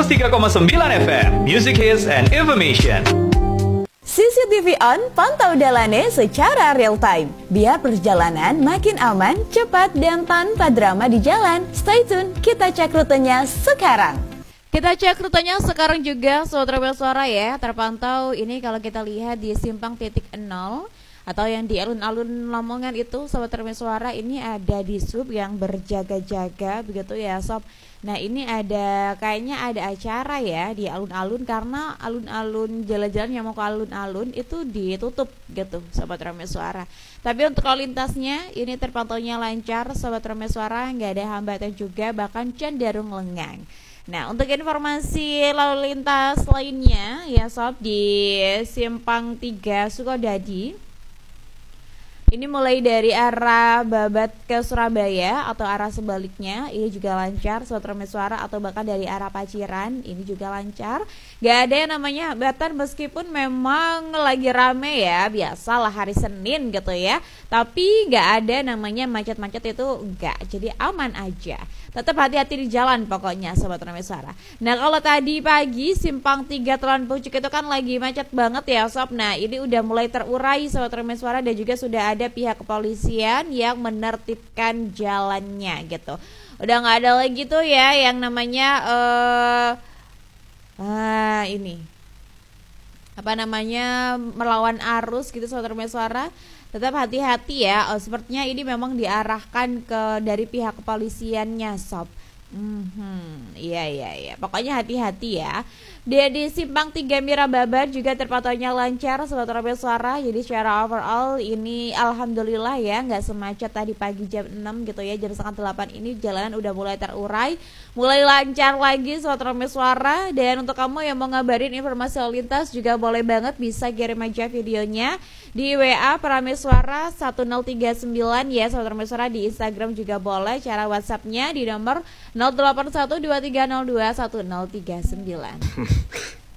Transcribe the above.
103,9 FM, Music Hits and Information. CCTV On, pantau Dalane secara real time. Biar perjalanan makin aman, cepat, dan tanpa drama di jalan. Stay tune, kita cek rutenya sekarang. Kita cek rutenya sekarang juga, Sobat Suara ya. Terpantau ini kalau kita lihat di simpang titik 0 atau yang di alun-alun Lamongan itu, Sobat Suara, ini ada di sub yang berjaga-jaga begitu ya Sob. Nah ini kayaknya ada acara ya di alun-alun, karena alun-alun jalan-jalan yang mau ke alun-alun itu ditutup gitu Sobat Suara. Tapi untuk lalu lintasnya ini terpantaunya lancar Sobat Suara, nggak ada hambatan juga, bahkan cenderung lengang. Nah untuk informasi lalu lintas lainnya ya Sob, di simpang 3 Sukodadi ini mulai dari arah Babat ke Surabaya atau arah sebaliknya ini juga lancar Sobat Suara, atau bahkan dari arah Paciran ini juga lancar. Gak ada yang namanya hambatan meskipun memang lagi rame ya, biasalah hari Senin gitu ya. Tapi gak ada namanya macet-macet itu, enggak, jadi aman aja. Tetap hati-hati di jalan pokoknya Sobat Suara. Nah kalau tadi pagi simpang 3 Telan Pucuk itu kan lagi macet banget ya Sob. Nah ini udah mulai terurai Sobat Suara, dan juga sudah ada pihak kepolisian yang menertibkan jalannya gitu. Udah nggak ada lagi tuh ya yang namanya ini apa namanya melawan arus gitu Sobat Suara. Tetap hati-hati ya. Sepertinya ini memang diarahkan dari pihak kepolisiannya Sob. Iya. Pokoknya hati-hati ya. Dia di simpang 3 Mirababar juga terpantaunya lancar Sobat Suara. Jadi secara overall ini alhamdulillah ya, nggak semacet tadi pagi jam 6 gitu ya. Jam setengah 8 ini jalanan udah mulai terurai, mulai lancar lagi Sobat Suara. Dan untuk kamu yang mau ngabarin informasi lalu lintas juga boleh banget, bisa kirim aja videonya di WA Prameswara 1039 ya Sobat Suara. Di Instagram juga boleh, cara WhatsAppnya di nomor 0812302139.